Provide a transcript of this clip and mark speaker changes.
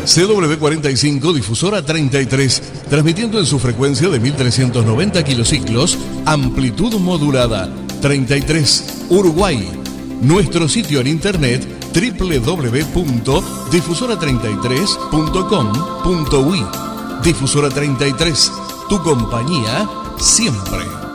Speaker 1: CW45 Difusora 33, transmitiendo en su frecuencia de 1390 kilociclos, amplitud modulada. 33, Uruguay. Nuestro sitio en internet www.difusora33.com.uy. Difusora 33, tu compañía siempre.